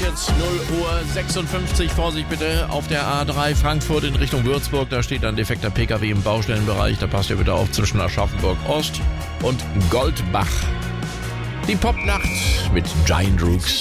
jetzt 0:56 Uhr. Vorsicht bitte auf der A3 Frankfurt in Richtung Würzburg. Da steht ein defekter PKW im Baustellenbereich. Da passt ihr bitte auf zwischen Aschaffenburg Ost und Goldbach. Die Popnacht mit Giant Rooks.